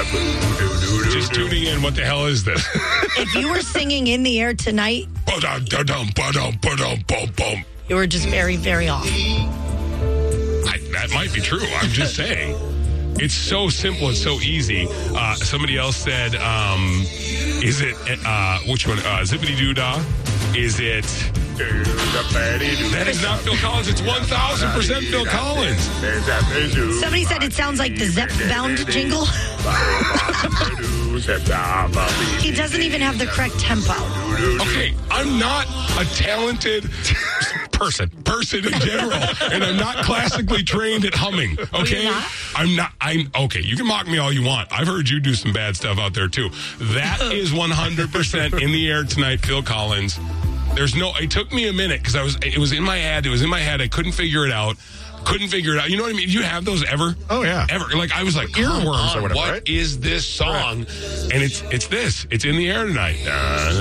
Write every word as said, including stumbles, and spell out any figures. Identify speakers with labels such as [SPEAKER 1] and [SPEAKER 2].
[SPEAKER 1] Just tuning in, what the hell is this?
[SPEAKER 2] If you were singing In the Air Tonight, you were just very, very off.
[SPEAKER 1] I, that might be true. I'm just saying. It's so simple and so easy. Uh, somebody else said, um, is it, uh, which one? Uh, Zippity Doo Dah? Is it... That is not Phil Collins. It's one thousand percent Phil Collins.
[SPEAKER 2] Somebody said it sounds like the Zep Bound jingle. He doesn't even have the correct tempo.
[SPEAKER 1] Okay, I'm not a talented person, person in general, and I'm not classically trained at humming, okay?
[SPEAKER 2] You're not?
[SPEAKER 1] I'm not, I'm, okay, you can mock me all you want. I've heard you do some bad stuff out there, too. That is one hundred percent In the Air Tonight, Phil Collins. There's no, it took me a minute because I was, it was in my head, it was in my head, I couldn't figure it out. Couldn't figure it out. You know what I mean? Do you have those ever?
[SPEAKER 3] Oh, yeah.
[SPEAKER 1] Ever. Like, I was like,
[SPEAKER 3] Earworms
[SPEAKER 1] come on,
[SPEAKER 3] or whatever,
[SPEAKER 1] what
[SPEAKER 3] right?
[SPEAKER 1] is this song? Right. And it's it's this. It's In the Air Tonight. Uh,